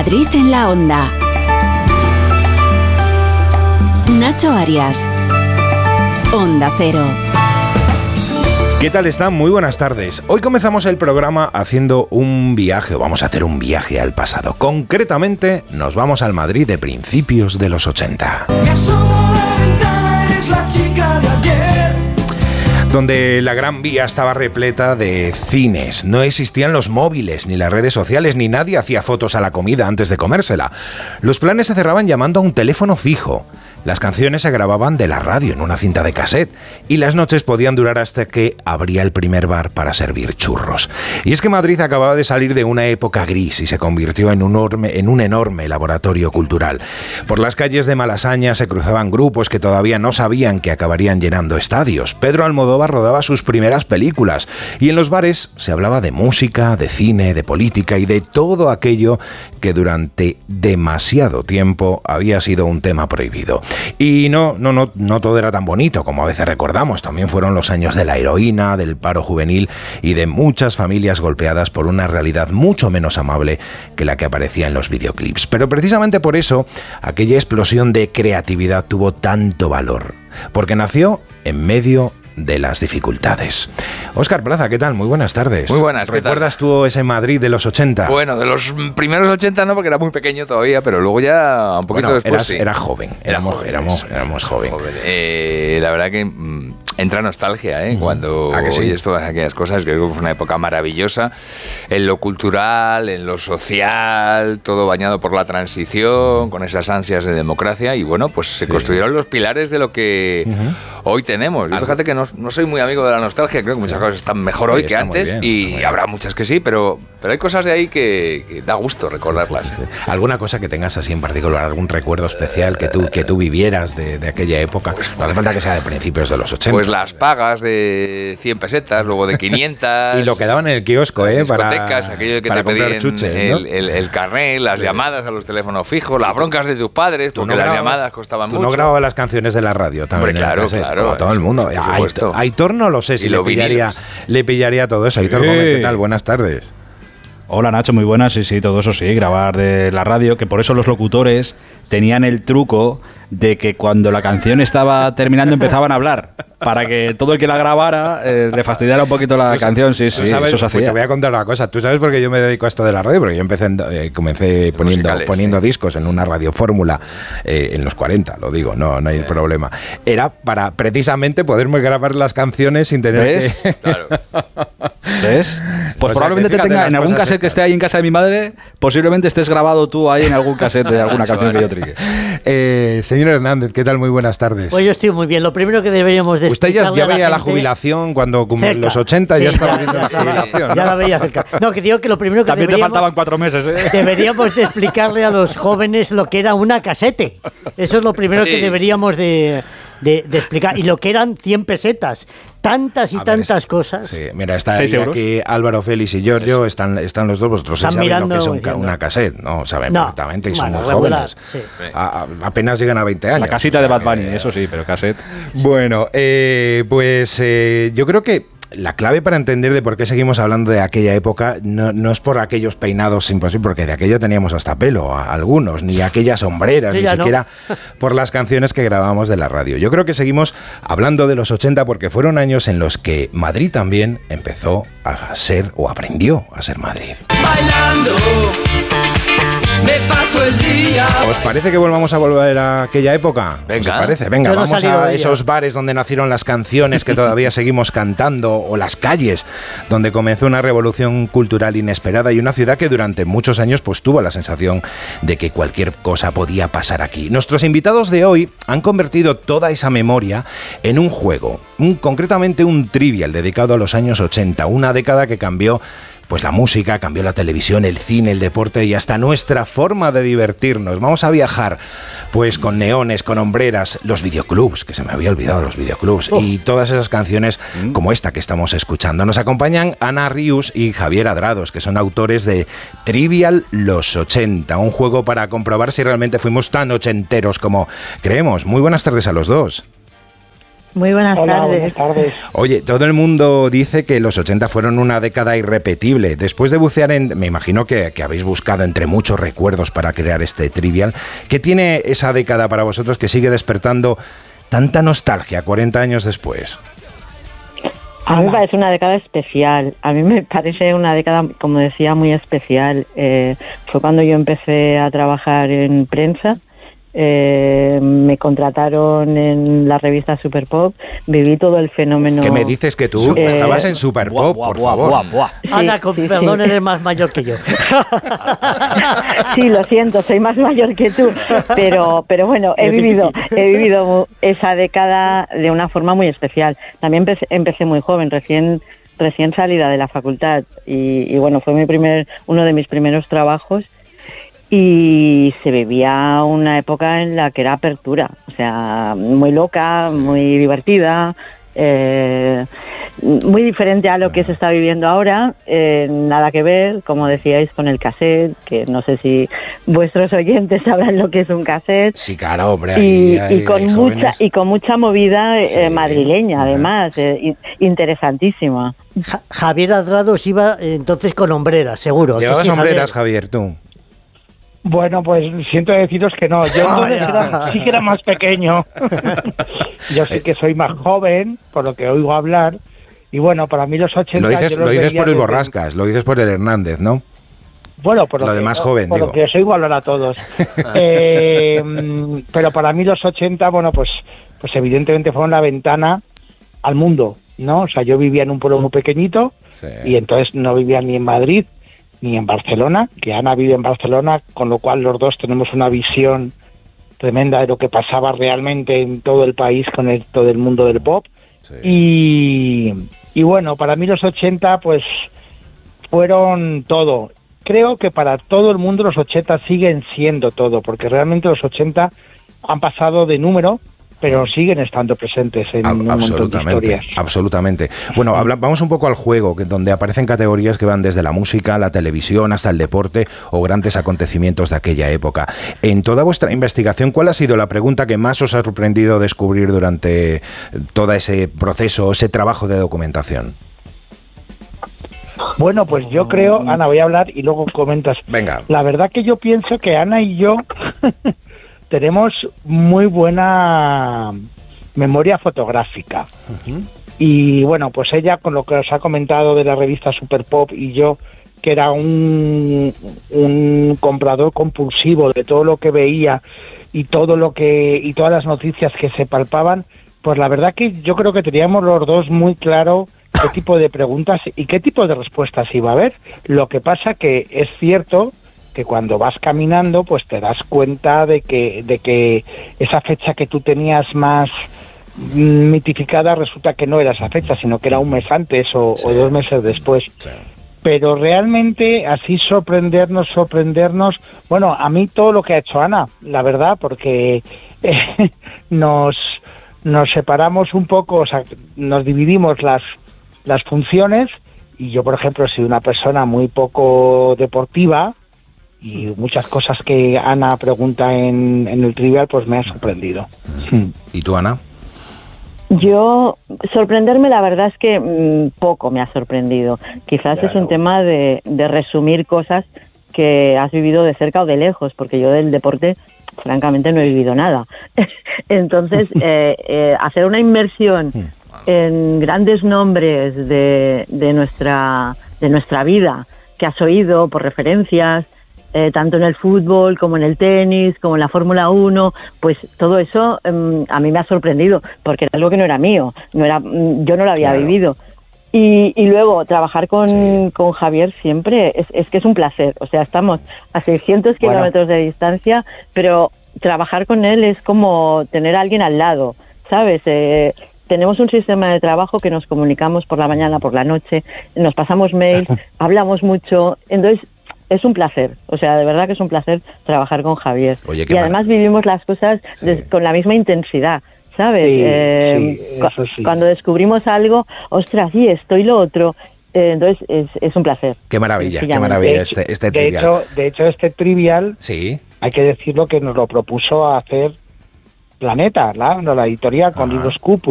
Madrid en la Onda. Nacho Arias. Onda Cero. ¿Qué tal están? Muy buenas tardes. Hoy comenzamos el programa haciendo un viaje, o vamos a hacer un viaje al pasado. Concretamente, nos vamos al Madrid de principios de los 80. Donde la Gran Vía estaba repleta de cines. No existían los móviles, ni las redes sociales, ni nadie hacía fotos a la comida antes de comérsela. Los planes se cerraban llamando a un teléfono fijo. Las canciones se grababan de la radio en una cinta de cassette y las noches podían durar hasta que abría el primer bar para servir churros. Y es que Madrid acababa de salir de una época gris y se convirtió en un enorme laboratorio cultural. Por las calles de Malasaña se cruzaban grupos que todavía no sabían que acabarían llenando estadios. Pedro Almodóvar rodaba sus primeras películas y en los bares se hablaba de música, de cine, de política y de todo aquello que durante demasiado tiempo había sido un tema prohibido. Y no todo era tan bonito como a veces recordamos. También fueron los años de la heroína, del paro juvenil y de muchas familias golpeadas por una realidad mucho menos amable que la que aparecía en los videoclips. Pero precisamente por eso, aquella explosión de creatividad tuvo tanto valor, porque nació en medio de las dificultades. Óscar Plaza, ¿qué tal? Muy buenas tardes. Muy buenas, ¿qué ¿Recuerdas tal? tú ese Madrid de los 80? Bueno, de los primeros 80 no, porque era muy pequeño todavía, pero luego ya un poquito después sí. Era joven. Éramos joven. La verdad que entra nostalgia, cuando oyes todas aquellas cosas. Creo que fue una época maravillosa en lo cultural, en lo social, todo bañado por la transición, con esas ansias de democracia y bueno, pues se construyeron los pilares de lo que hoy tenemos. Yo fíjate que no soy muy amigo de la nostalgia, creo que muchas cosas están mejor hoy que antes y habrá muchas que sí, pero hay cosas de ahí que da gusto recordarlas. Sí. ¿Alguna cosa que tengas así en particular, algún recuerdo especial que tú vivieras de aquella época? No hace falta que sea de principios de los 80. Pues las pagas de 100 pesetas, luego de 500. Y lo que daban en el kiosco, las discotecas, aquello de que te pedían chuches, ¿no? el carnet, las llamadas a los teléfonos fijos, las broncas de tus padres, porque las llamadas costaban mucho. ¿Tú no grababas las canciones de la radio también? Hombre, claro. Como todo el mundo. Aitor no lo sé si le pillaría todo eso. Aitor Gómez, ¿qué tal? Buenas tardes. Hola Nacho, muy buenas, sí, todo eso sí, grabar de la radio, que por eso los locutores tenían el truco de que cuando la canción estaba terminando empezaban a hablar, para que todo el que la grabara le fastidiara un poquito la canción, sí, eso se hacía. Pues te voy a contar una cosa, tú sabes por qué yo me dedico a esto de la radio, porque yo comencé poniendo discos en una radiofórmula en los 40, lo digo, no hay problema. Era para precisamente poderme grabar las canciones sin tener que... Claro. ¿Ves? Pues probablemente te tenga en algún cassette que esté ahí en casa de mi madre, posiblemente estés grabado tú ahí en algún cassette de alguna canción que yo trigue. Señor Hernández, ¿qué tal? Muy buenas tardes. Pues yo estoy muy bien. Lo primero que deberíamos de usted ya veía la jubilación cuando en los 80 ya estaba viendo la jubilación. Ya la veía cerca. No, que digo que lo primero que también te faltaban 4 meses, deberíamos de explicarle a los jóvenes lo que era una casete. Eso es lo primero que deberíamos de explicar. Y lo que eran 100 pesetas. Tantas y tantas cosas. Sí, mira, está aquí Álvaro, Félix y Giorgio, están los dos, vosotros saben lo que es una cassette, no saben perfectamente y son muy jóvenes. Sí. Apenas llegan a 20 años. La casita de Bad Bunny, eso sí, pero cassette. Bueno, yo creo que la clave para entender de por qué seguimos hablando de aquella época no es por aquellos peinados imposibles, porque de aquello teníamos hasta pelo, algunos, ni aquellas hombreras, ni siquiera por las canciones que grabábamos de la radio. Yo creo que seguimos hablando de los 80 porque fueron años en los que Madrid también empezó a ser, o aprendió a ser Madrid. Bailando, me paso el día. ¿Os parece que volvamos a aquella época? Venga. ¿Os parece? Venga, vamos a esos bares donde nacieron las canciones que todavía seguimos cantando, o las calles donde comenzó una revolución cultural inesperada y una ciudad que durante muchos años pues tuvo la sensación de que cualquier cosa podía pasar aquí. Nuestros invitados de hoy han convertido toda esa memoria en un juego, concretamente un trivial dedicado a los años 80, una década que cambió pues la música, cambió la televisión, el cine, el deporte y hasta nuestra forma de divertirnos. Vamos a viajar pues con neones, con hombreras, los videoclubs, que se me había olvidado los videoclubs, y todas esas canciones como esta que estamos escuchando. Nos acompañan Ana Rius y Javier Adrados, que son autores de Trivial Los 80, un juego para comprobar si realmente fuimos tan ochenteros como creemos. Muy buenas tardes a los dos. Muy buenas tardes. Buenas tardes. Oye, todo el mundo dice que los 80 fueron una década irrepetible. Después de bucear me imagino que habéis buscado entre muchos recuerdos para crear este Trivial. ¿Qué tiene esa década para vosotros que sigue despertando tanta nostalgia 40 años después? A mí me parece una década especial. A mí me parece una década, como decía, muy especial. Fue cuando yo empecé a trabajar en prensa. Me contrataron en la revista Super Pop, viví todo el fenómeno. ¿Qué me dices que tú estabas en Super Pop, por favor? Sí, Ana, con perdón, eres más mayor que yo. Sí, lo siento, soy más mayor que tú, pero bueno, he vivido esa década de una forma muy especial. También empecé muy joven, recién salida de la facultad y bueno, fue uno de mis primeros trabajos. Y se vivía una época en la que era apertura, o sea, muy loca, muy divertida, muy diferente a lo que se está viviendo ahora, nada que ver, como decíais, con el cassette, que no sé si vuestros oyentes sabrán lo que es un cassette. Sí, claro, hombre. Y con mucha movida madrileña, además, interesantísima. Javier Adrados iba entonces con hombreras, seguro. ¿Llevabas hombreras, Javier, tú? Bueno, pues siento deciros que no. Yo sí que era más pequeño. Yo sí que soy más joven, por lo que oigo hablar. Y bueno, para mí los 80... Lo dices por el Borrascas, lo dices por el Hernández, ¿no? Bueno, por lo de más joven, por digo. Lo que os oigo hablar a todos. Pero para mí los 80, bueno, pues evidentemente fueron la ventana al mundo, ¿no? O sea, yo vivía en un pueblo muy pequeñito y entonces no vivía ni en Madrid ni en Barcelona, que Ana vive en Barcelona, con lo cual los dos tenemos una visión tremenda de lo que pasaba realmente en todo el país con todo el mundo del pop. Sí. Y bueno, para mí los 80 pues fueron todo. Creo que para todo el mundo los 80 siguen siendo todo, porque realmente los 80 han pasado de número, pero siguen estando presentes en un montón de historias. Absolutamente. Bueno, vamos un poco al juego, donde aparecen categorías que van desde la música, la televisión, hasta el deporte o grandes acontecimientos de aquella época. En toda vuestra investigación, ¿cuál ha sido la pregunta que más os ha sorprendido descubrir durante todo ese proceso, ese trabajo de documentación? Bueno, pues yo creo, Ana, voy a hablar y luego comentas. Venga. La verdad que yo pienso que Ana y yo... tenemos muy buena memoria fotográfica. Y bueno, pues ella, con lo que os ha comentado de la revista Super Pop, y yo, que era un comprador compulsivo de todo lo que veía y todas las noticias que se palpaban, pues la verdad que yo creo que teníamos los dos muy claro qué tipo de preguntas y qué tipo de respuestas iba a haber. Lo que pasa que es cierto que cuando vas caminando pues te das cuenta de que esa fecha que tú tenías más mitificada resulta que no era esa fecha, sino que era un mes antes o 2 meses después. Sí. Pero realmente así sorprendernos, bueno, a mí todo lo que ha hecho Ana, la verdad, porque nos separamos un poco, o sea, nos dividimos las funciones, y yo, por ejemplo, soy una persona muy poco deportiva, y muchas cosas que Ana pregunta en el Trivial pues me ha sorprendido. ¿Y tú, Ana? Yo, sorprenderme, la verdad es que poco me ha sorprendido. Quizás es un tema de resumir cosas que has vivido de cerca o de lejos, porque yo del deporte, francamente, no he vivido nada. Entonces, hacer una inmersión en grandes nombres de nuestra vida, que has oído por referencias, tanto en el fútbol como en el tenis, como en la Fórmula 1, pues todo eso a mí me ha sorprendido, porque era algo que no era mío, yo no lo había vivido. Y luego, trabajar con Javier siempre es que es un placer. O sea, estamos a 600 kilómetros de distancia, pero trabajar con él es como tener a alguien al lado, ¿sabes? Tenemos un sistema de trabajo que nos comunicamos por la mañana, por la noche, nos pasamos mails, hablamos mucho, entonces es un placer, o sea, de verdad que es un placer trabajar con Javier. Oye, y además vivimos las cosas con la misma intensidad, ¿sabes? Cuando descubrimos algo, ostras, sí, esto y lo otro, entonces es un placer. Qué maravilla este Trivial. De hecho, este Trivial, hay que decirlo que nos lo propuso hacer Planeta, la editorial con Libros Cupo